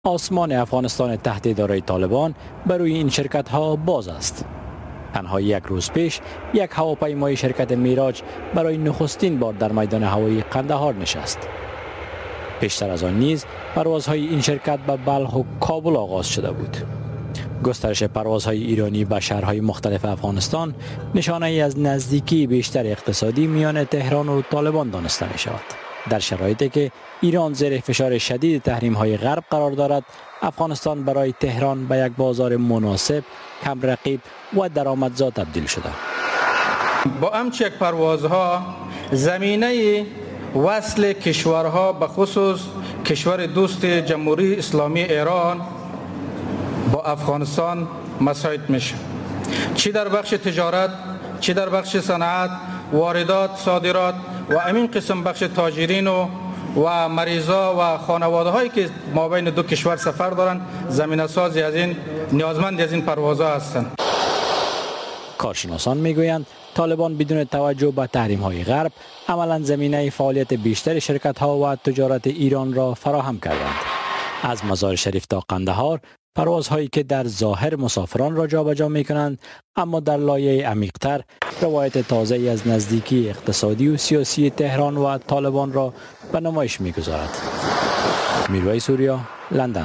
آسمان افغانستان تحت اداره طالبان برای این شرکت ها باز است. تنها یک روز پیش یک هواپیمای شرکت میراج برای نخستین بار در میدان هوایی قندهار نشست. پیشتر از آن نیز پروازهای این شرکت به بلخ و کابل آغاز شده بود. گسترش پروازهای ایرانی به شهرهای مختلف افغانستان نشانه ای از نزدیکی بیشتر اقتصادی میان تهران و طالبان دانسته می شود. در شرایطی که ایران زیر فشار شدید تحریم‌های غرب قرار دارد، افغانستان برای تهران به یک بازار مناسب، کم رقیب و درآمدزا تبدیل شده. با همچین یک پروازها زمینه وصل کشورها به خصوص کشور دوست جمهوری اسلامی ایران با افغانستان مساعد میشه، چی در بخش تجارت، چی در بخش صنعت، واردات، صادرات و همین قسم بخش تاجرین و مریضا و خانواده هایی که ما بین دو کشور سفر دارن زمینه سازی از این نیازمند از این پروازها هستند. کارشناسان میگویند طالبان بدون توجه به تحریم های غرب عملا زمینه فعالیت بیشتر شرکت ها و تجارت ایران را فراهم کردند. از مزار شریف تا قندهار پروازهایی که در ظاهر مسافران را جابجا می کنند، اما در لایه عمیق‌تر روایت تازه‌ای از نزدیکی اقتصادی و سیاسی تهران و طالبان را به نمایش می گذارد. میرویس سوریا، لندن.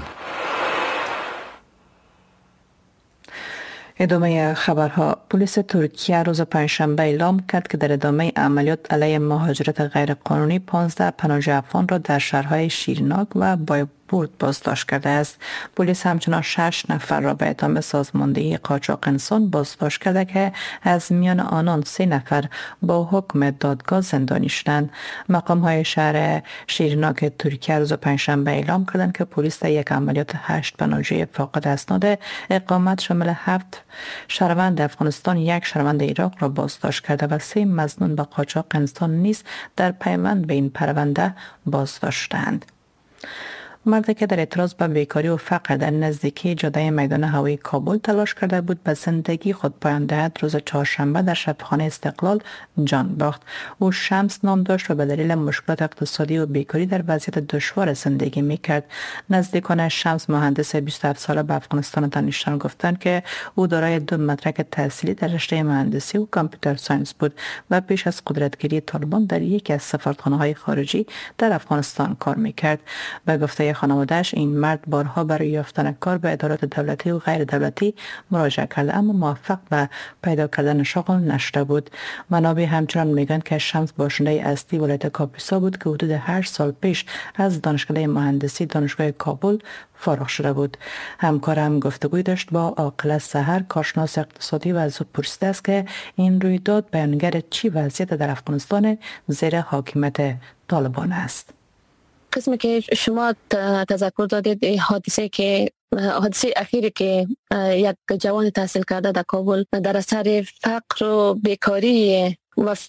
ادامه خبرها. پلیس ترکیه روز پنجشنبه اعلام کرد که در ادامه عملیات علیه مهاجرت غیرقانونی 15 پناهجو افغان را در شهرهای شیرناک و بایپورت بازداشت کرده است. پلیس همچنان 6 نفر را به اتهام سازماندهی قاچاق انسان بازداشت کرده که از میان آنان 3 نفر با حکم دادگاه زندانی شدند. مقام های شهر شیرناک ترکیه روز پنجشنبه اعلام کردند که پلیس در یک عملیات 8 پناهجوی فاقد اسناد اقامت شامل 7 شهروند افغانستان، 1 شهروند عراق را بازداشت کرده و 3 مظنون به قاچاق انسان نیز در پیوند به این پرونده بازداشت شدند. مردی که در اعتراض به بیکاری و فقر در نزدیکی جاده میدان هوایی کابل تلاش کرده بود به زندگی خود پایان دهد، روز چهارشنبه در شبخانه استقلال جان باخت. او شمس نام داشت و به دلیل مشکلات اقتصادی و بیکاری در وضعیت دشوار زندگی میکرد. نزدیکان شمس، مهندس 27 ساله، به افغانستان دانشجویان گفتند که او دارای 2 مدرک تحصیلی در رشته مهندسی و کامپیوتر ساینس بود و پیش از قدرتگیری طالبان در یکی از سفارتخانه‌های خارجی در افغانستان کار میکرد. به گفته خانواده‌اش، این مرد بارها برای یافتن کار به ادارات دولتی و غیر دولتی مراجعه کرده اما موفق به پیدا کردن شغل نشده بود. منابع همچنان میگن که شمس باشنده اصلی ولایت کاپیسا بود که حدود 8 سال پیش از دانشکده مهندسی دانشگاه کابل فارغ شده بود. همکارم گفتگوی داشت با عاقل سحر، کارشناس اقتصادی، و از او پرسیده است که این رویداد بیانگر چی وضعیت در افغانستان زیر حاکمیت طالبان است. قسمی که شما تذکر دادید، حادثه اخیری که یک جوان تحصیل کرده در کابل در اثر فقر و بیکاری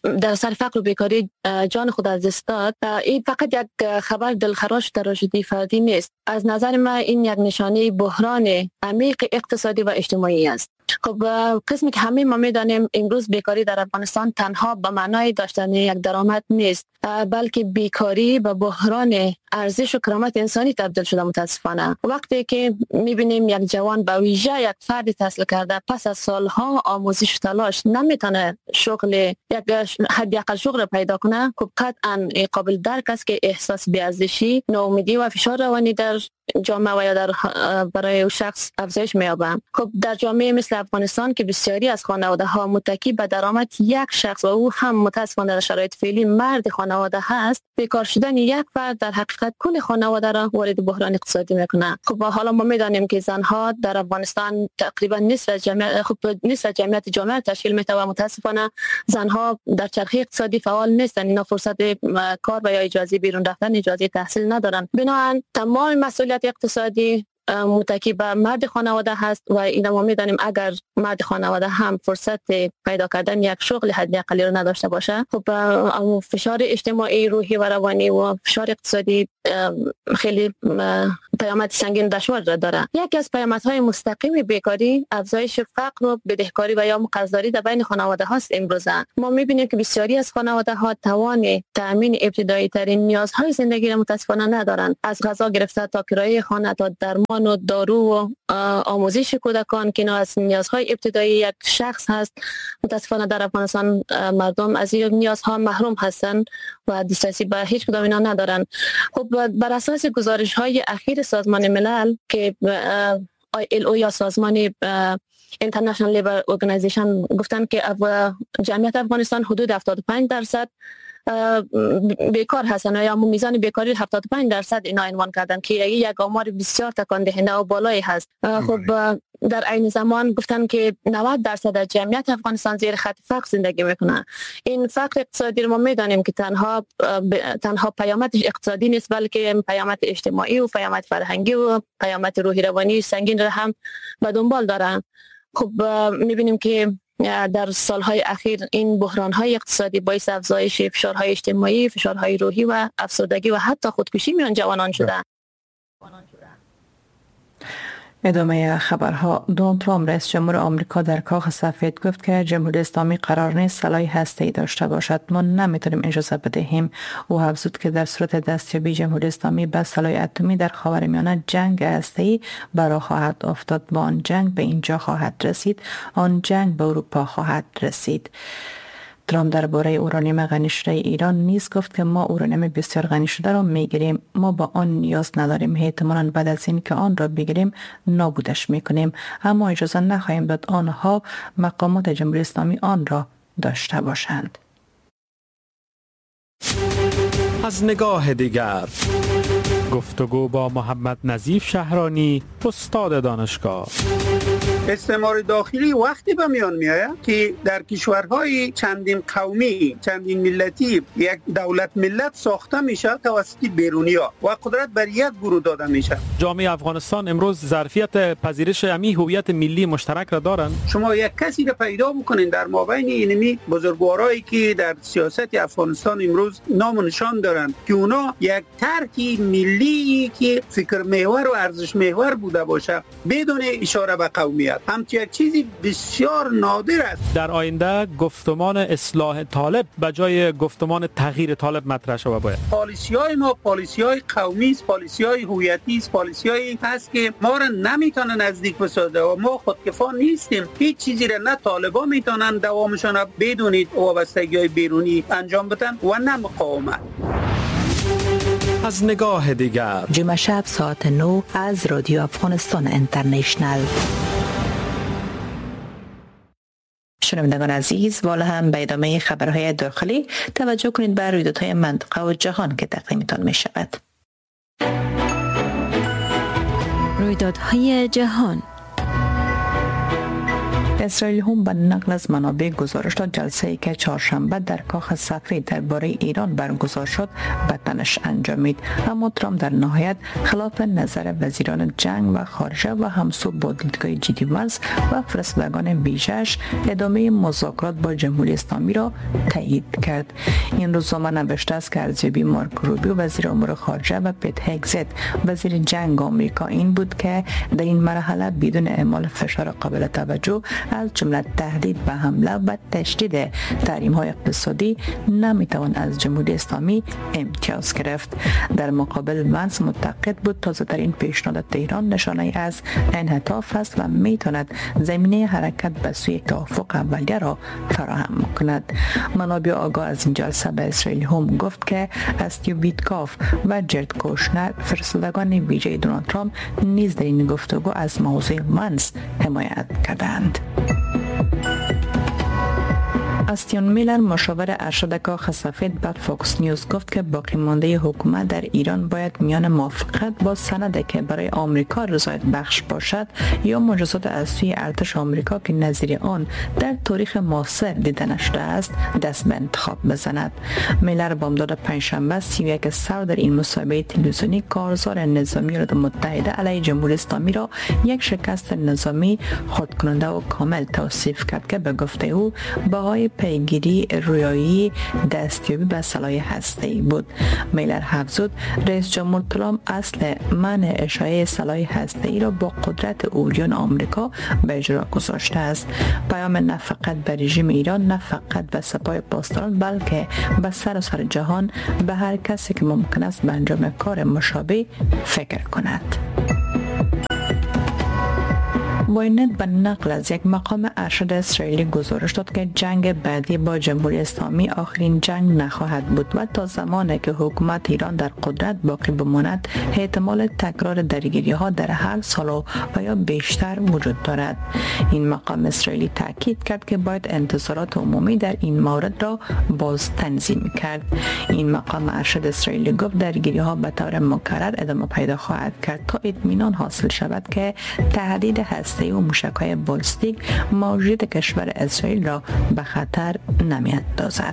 جان خود از دست داد، این فقط یک خبر دلخراش تراژدی فردی نیست. از نظر من این یک نشانه بحران عمیق اقتصادی و اجتماعی است. خب قسمی که همه ما میدانیم امروز بیکاری در افغانستان تنها به معنای داشتن یک درآمد نیست، بلکه بیکاری به بحران ارزش و کرامت انسانی تبدیل شده. متاسفانه وقتی که میبینیم یک جوان به ویژه یک فرد تحصیل کرده پس از سالها آموزش و تلاش نمیتونه حداقل شغل پیدا کنه، خب قطعا قابل درک است که احساس بی‌ارزشی، ناامیدی و فشار روانی در جامعه و یا برای او شخص افزایش می‌یابه. خب در جامعه مثل افغانستان که بسیاری از خانواده‌ها متکی به درآمد یک شخص و او هم متاسفانه در شرایط فعلی مرد خانواده هست، بیکار شدن یک فرد در حقیقت کل خانواده را وارد بحران اقتصادی میکنه. خب حالا ما میدانیم که زنها در افغانستان تقریبا نصف از جمعیت جامعه تشکیل میده و متاسفانه زنها در چرخه اقتصادی فعال نیستند. اینا فرصت کار و یا اجازه بیرون رفتن، اجازه تحصیل ندارن. بنابراین تمام مسئولیت اقتصادی متکی به مرد خانواده هست و این ما میدانیم اگر مرد خانواده هم فرصت پیدا کردن یک شغل حداقلی رو نداشته باشه، خب فشار اجتماعی، روحی و روانی و فشار اقتصادی خیلی پیامد سنگین دشوار داره. یکی از پیامدهای مستقیم بیکاری افزایش فقر و بدهکاری و یا قرضداری در بین خانواده هاست. امروزه ما میبینیم که بسیاری از خانواده ها توان تامین ابتدایی ترین نیازهای زندگی را متاسفانه ندارند، از غذا گرفته تا کرایه خانه تا درمان و دارو و آموزش کودکان که از نیازهای ابتدایی یک شخص هست. متاسفانه در افغانستان مردم از این نیازها محروم هستند و دسترسی به هیچ کدام اینا ندارند. خب بر اساس گزارش های اخیر سازمان ملل که ILO یا سازمان International Labour Organization گفتن که جمعیت افغانستان حدود 75% بیکار هستن یا میزان بیکاری 75% اینا عنوان کردن که یک آمار بسیار تکان دهنده و بالایی هست. خب در عین زمان گفتن که 90% از جمعیت افغانستان زیر خط فقر زندگی میکنن. این فقر اقتصادی رو ما میدانیم که تنها پیامدش اقتصادی نیست، بلکه پیامد اجتماعی و پیامد فرهنگی و پیامد روحی روانی سنگین را هم به دنبال دارن. خب میبینیم که در سالهای اخیر این بحرانهای اقتصادی باعث افزایش فشارهای اجتماعی، فشارهای روحی و افسردگی و حتی خودکشی میان جوانان شده. ادامه خبرها. دونالد ترامپ رئیس جمهور آمریکا در کاخ سفید گفت که جمهوری اسلامی قرار نیست سلاح هسته‌ای داشته باشد. ما نمیتونیم اجازه بدهیم. او افزود که در صورت دستیابی جمهوری اسلامی به سلاح اتمی در خاورمیانه جنگ هسته‌ای برا خواهد افتاد و آن جنگ به اینجا خواهد رسید. آن جنگ به اروپا خواهد رسید. ترامپ درباره اورانیوم غنی شده ایران نیز گفت که ما اورانیوم بسیار غنی شده را میگیریم، ما با آن نیاز نداریم، احتمالاً بعد از این که آن را بگیریم نابودش میکنیم، اما اجازه نخواهیم داد آنها مقامات جمهوری اسلامی آن را داشته باشند. از نگاه دیگر گفتگو با محمد نظیف شهرانی، استاد دانشگاه. استعمار داخلی وقتی به میان میآید که در کشورهای چندین قومی، چندین ملتی یک دولت ملت ساخته میشه توسط بیرونی‌ها و قدرت بر یک گروه داده میشه. جامعه افغانستان امروز ظرفیت پذیرش امی هویت ملی مشترک را دارند. شما یک کسی را پیدا بکنین در مابین اینمی بزرگوارایی که در سیاست افغانستان امروز نام و نشان دارند که اونا یک طرح ملی که فکر محور و ارزش محور بوده باشه بدون اشاره به قومیت، همچنین یک چیزی بسیار نادر است. در آینده گفتمان اصلاح طالب به جای گفتمان تغییر طالب مطرح شود. باید پالیسی‌های ما پالیسی‌های قومی است، پالیسی‌های هویتی است، پالیسی‌هایی هست که ما را نمیتونه نزدیک بسازه و ما خودکفا نیستیم. هیچ چیزی را نه طالبا میتونن دوامشون را بدون وابستگی‌های بیرونی انجام بدن و نه مقاومت. از نگاه دیگر جمعه شب ساعت 9 از رادیو افغانستان اینترنشنل. شنوندگان عزیز، بالا هم به ادامه خبرهای داخلی توجه کنید بر رویدادهای منطقه و جهان که تقدیمتان می شود. رویدادهای جهان. اسرائیل هم به نقل از منابع گزارش داد جلسه‌ای که چهارشنبه در کاخ سفید درباره ایران برگزار شد به تنش انجامید، اما ترامپ در نهایت خلاف نظر وزیران جنگ و خارجه و همسو با دیدگاه جی دی وانس و فرستادگان ویژه‌اش ادامه مذاکرات با جمهوری اسلامی را تایید کرد. این روزنامه نوشته است که ارزیابی مارک روبیو وزیر امور خارجه و پیت هگزت وزیر جنگ آمریکا این بود که در این مرحله بدون اعمال فشار قابل توجه از جمله تهدید به حمله و تشدید تحریم‌های اقتصادی نمیتوان از جمهوری اسلامی امتیاز گرفت. در مقابل وانس معتقد بود تازه‌ترین پیشنهاد تهران نشانه از انعطاف است و میتواند زمینه حرکت به سوی توافق اولیه را فراهم کند. منابع آگاه از این جلسه به اسرائیل هم گفت که استیو ویتکاف و جرد کوشنر فرستادگان ویژه دونالد ترامپ نیز در این گفتگو از موضوع وانس حمایت کردند. استیون میلر مشاور ارشد کاخ سفید به فوکس نیوز گفت که باقی مانده حکومت در ایران باید میان موافقت با سندی که برای آمریکا رضایت بخش باشد یا معجزات از سوی ارتش آمریکا که نظیر آن در تاریخ معاصر دیده نشده است دست به انتخاب بزند. میلر بامداد پنجشنبه 31 سال در این مصاحبه تلویزیونی کارزار نظامی ایالات متحده علیه جمهوری اسلامی را یک شکست نظامی خردکننده و کامل توصیف کرد که به گفته او بهای پیگیری رویایی دستیابی به سلاح هسته‌ای بود. میلر افزود رئیس جمهور ترامپ اصل منع اشاعه سلاح هسته‌ای را با قدرت اوریان آمریکا به اجرا گذاشته است. پیام نه فقط به رژیم ایران، نه فقط به سپاه پاسداران، بلکه به سراسر جهان، به هر کسی که ممکن است به انجام کار مشابه فکر کند. واینت به نقل از یک مقام ارشد اسرائیلی گزارش داد که جنگ بعدی با جمهوری اسلامی آخرین جنگ نخواهد بود و تا زمانی که حکومت ایران در قدرت باقی بماند احتمال تکرار درگیری ها در هر سال و یا بیشتر وجود دارد. این مقام اسرائیلی تاکید کرد که باید انتظارات عمومی در این مورد را باز تنظیم کرد. این مقام ارشد اسرائیلی گفت درگیری ها به طور مکرر ادامه پیدا خواهد کرد تا اطمینان حاصل شود که تهدید هسته‌ای و موشک‌های بالستیک موجودیت کشور اسرائیل را به خطر نمی‌اندازد.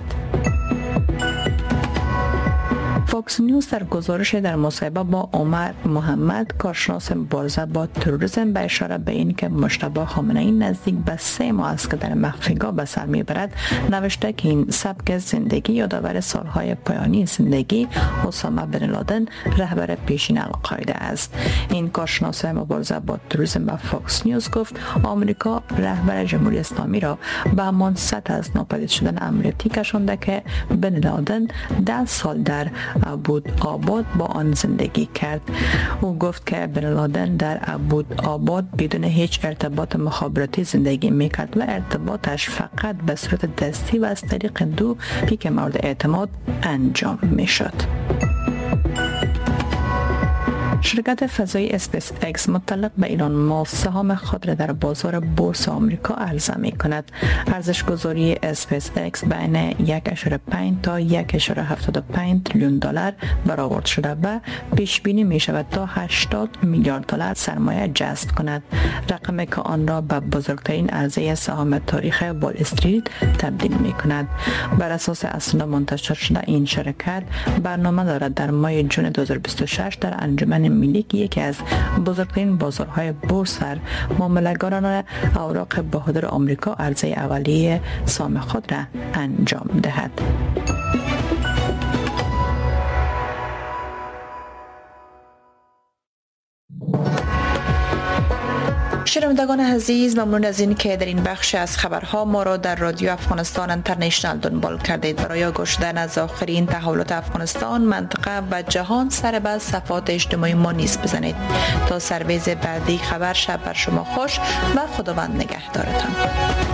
فوکس نیوز در گزارش در مصاحبه با عمر محمد کارشناس مبارزه با تروریسم به اشاره به این که مجتبی خامنه‌ای نزدیک به 3 ماه است که در مخفیگاه به سر میبرد نوشته که این سبک زندگی یادآور سالهای پایانی زندگی اسامه بن لادن رهبر پیشین القاعده است. این کارشناس مبارزه با تروریسم به فوکس نیوز گفت آمریکا رهبر جمهوری اسلامی را به همان سطح از ناپدید شدن عملیاتی کشانده که بن لادن 10 سال در ابوالآباد با آن زندگی کرد. او گفت که بن لادن در ابوالآباد بدون هیچ ارتباط مخابراتی زندگی میکرد و ارتباطش فقط به صورت دستی و از طریق 2 پیک مورد اعتماد انجام میشد. شرکت فضایی اسپیس اکس متعلق به ایلان ماسک سهام خود را در بازار بورس آمریکا عرضه می کند. ارزش گذاری اسپیس اکس بین 1.5 تا 1.75 تریلیون دلار برآورد شده و پیش بینی می شود تا 80 میلیارد دلار سرمایه جذب کند، رقمی که آن را به بزرگترین عرضه سهام تاریخ وال استریت تبدیل می کند. بر اساس اسناد منتشر شده این شرکت برنامه دارد در ماه جون 2026 در انجمن ملی که یکی از بزرگترین بازارهای بورس در معامله‌گران اوراق بهادار آمریکا عرضه اولیه سهام خود را انجام دهد. شنوندگان عزیز، ممنون از این که در این بخش از خبرها ما را در رادیو افغانستان اینترنشنال دنبال کردید. برای گوش دادن از آخرین تحولات افغانستان، منطقه و جهان سر به صفحات اجتماعی ما نیز بزنید. تا سرویز بعدی خبر شب بر شما خوش و خداوند نگهدارتان.